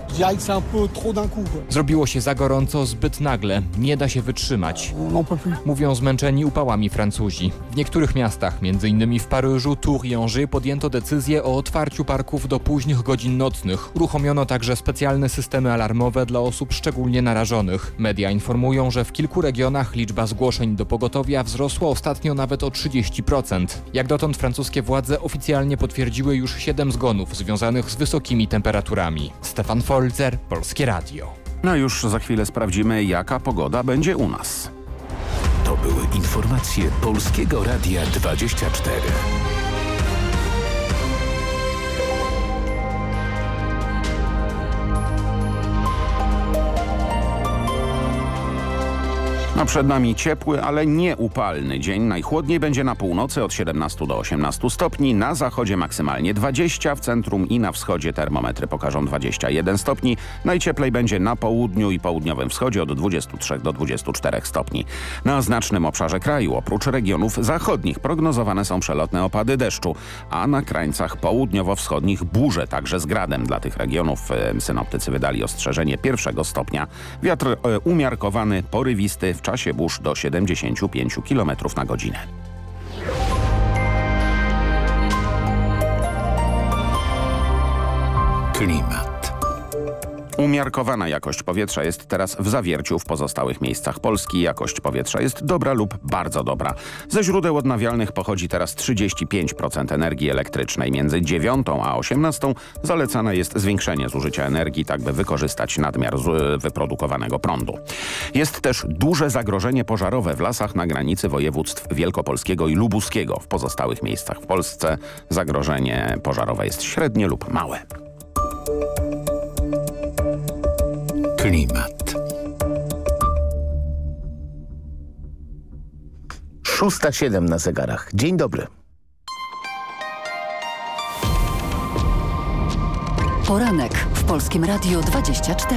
Zrobiło się za gorąco zbyt nagle, nie da się wytrzymać. Mówią zmęczeni upałami Francuzi. W niektórych miastach, m.in. w Paryżu, Tours i Angers, podjęto decyzję o otwarciu parków do późnych godzin nocnych. Uruchomiono także specjalne systemy alarmowe dla osób szczególnie narażonych. Media informują, że w kilku regionach liczba zgłoszeń do pogotowia wzrosła ostatnio nawet o 30%. Jak dotąd francuskie władze oficjalnie potwierdziły już 7 zgonów związanych z wysokimi temperaturami. Stefan Folzer, Polskie Radio. No już za chwilę sprawdzimy, jaka pogoda będzie u nas. To były informacje Polskiego Radia 24. No przed nami ciepły, ale nie upalny dzień. Najchłodniej będzie na północy od 17 do 18 stopni, na zachodzie maksymalnie 20, w centrum i na wschodzie termometry pokażą 21 stopni. Najcieplej będzie na południu i południowym wschodzie od 23 do 24 stopni. Na znacznym obszarze kraju, oprócz regionów zachodnich, prognozowane są przelotne opady deszczu, a na krańcach południowo-wschodnich burze, także z gradem. Dla tych regionów synoptycy wydali ostrzeżenie 1 stopnia. Wiatr umiarkowany, porywisty, w czasie burz do 75 km na godzinę. Klimat. Umiarkowana jakość powietrza jest teraz w Zawierciu. W pozostałych miejscach Polski jakość powietrza jest dobra lub bardzo dobra. Ze źródeł odnawialnych pochodzi teraz 35% energii elektrycznej. Między 9 a 18 zalecane jest zwiększenie zużycia energii, tak by wykorzystać nadmiar wyprodukowanego prądu. Jest też duże zagrożenie pożarowe w lasach na granicy województw wielkopolskiego i lubuskiego. W pozostałych miejscach w Polsce zagrożenie pożarowe jest średnie lub małe. Klimat. 6:07 na zegarach. Dzień dobry. Poranek w Polskim Radiu 24.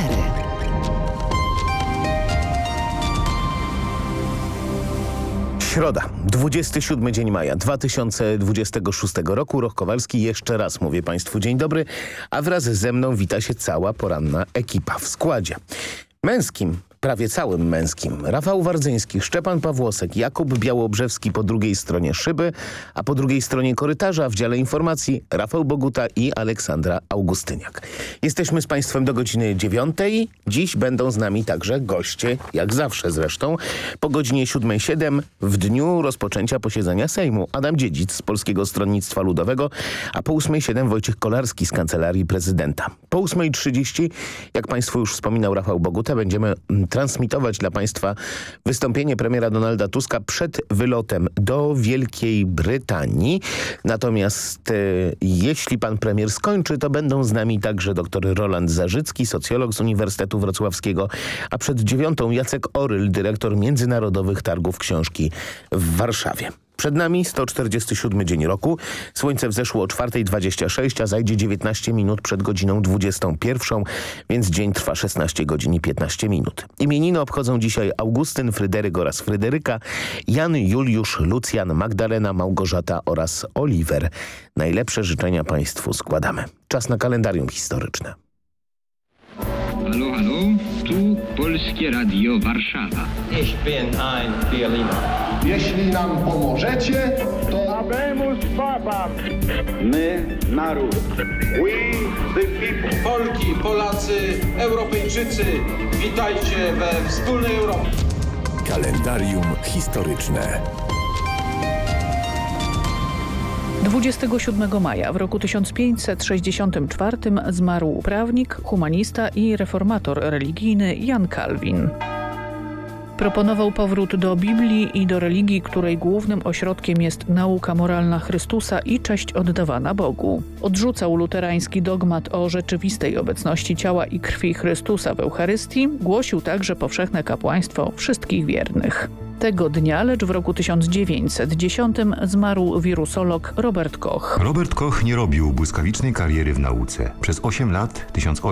Środa, 27 dzień maja 2026 roku. Roch Kowalski, jeszcze raz mówię Państwu dzień dobry, a wraz ze mną wita się cała poranna ekipa w składzie męskim. Prawie całym męskim. Rafał Wardzyński, Szczepan Pawłosek, Jakub Białobrzewski po drugiej stronie szyby, a po drugiej stronie korytarza w dziale informacji Rafał Boguta i Aleksandra Augustyniak. Jesteśmy z Państwem do godziny 9. Dziś będą z nami także goście, jak zawsze zresztą. Po godzinie 7:07 w dniu rozpoczęcia posiedzenia Sejmu Adam Dziedzic z Polskiego Stronnictwa Ludowego, a po 8:07 Wojciech Kolarski z Kancelarii Prezydenta. Po 8:30, jak Państwu już wspominał Rafał Boguta, będziemy transmitować dla Państwa wystąpienie premiera Donalda Tuska przed wylotem do Wielkiej Brytanii. Natomiast jeśli pan premier skończy, to będą z nami także dr Roland Zarzycki, socjolog z Uniwersytetu Wrocławskiego, a przed 9:00 Jacek Oryl, dyrektor Międzynarodowych Targów Książki w Warszawie. Przed nami 147 dzień roku. Słońce wzeszło o 4:26, a zajdzie 19 minut przed godziną 21, więc dzień trwa 16 godzin i 15 minut. Imieniny obchodzą dzisiaj Augustyn, Fryderyk oraz Fryderyka, Jan, Juliusz, Lucjan, Magdalena, Małgorzata oraz Oliver. Najlepsze życzenia Państwu składamy. Czas na kalendarium historyczne. Halo, halo, tu Polskie Radio Warszawa. Ich bin ein Berliner. Jeśli nam pomożecie, to Habemus Babam. my, naród. We the people. Polki, Polacy, Europejczycy, witajcie we wspólnej Europie. Kalendarium historyczne. 27 maja w roku 1564 zmarł prawnik, humanista i reformator religijny Jan Kalwin. Proponował powrót do Biblii i do religii, której głównym ośrodkiem jest nauka moralna Chrystusa i cześć oddawana Bogu. Odrzucał luterański dogmat o rzeczywistej obecności ciała i krwi Chrystusa w Eucharystii, głosił także powszechne kapłaństwo wszystkich wiernych. Tego dnia, lecz w roku 1910 zmarł wirusolog Robert Koch. Robert Koch nie robił błyskawicznej kariery w nauce. Przez 8 lat,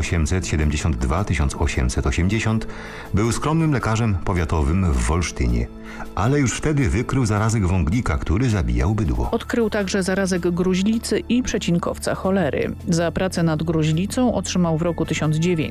1872-1880, był skromnym lekarzem powiatowym w Wolsztynie. Ale już wtedy wykrył zarazek wąglika, który zabijał bydło. Odkrył także zarazek gruźlicy i przecinkowca cholery. Za pracę nad gruźlicą otrzymał w roku 1900